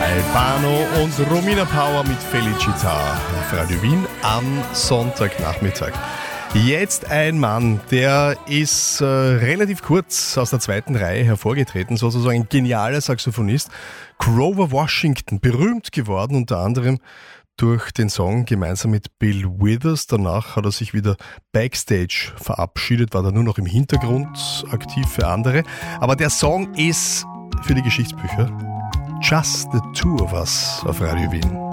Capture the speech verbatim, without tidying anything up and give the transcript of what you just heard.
Albano und Romina Power mit Felicita auf Radio Wien am Sonntagnachmittag. Jetzt ein Mann, der ist äh, relativ kurz aus der zweiten Reihe hervorgetreten, sozusagen ein genialer Saxophonist. Grover Washington, berühmt geworden unter anderem durch den Song gemeinsam mit Bill Withers. Danach hat er sich wieder backstage verabschiedet, war da nur noch im Hintergrund aktiv für andere. Aber der Song ist für die Geschichtsbücher Just the Two of Us auf Radio Wien.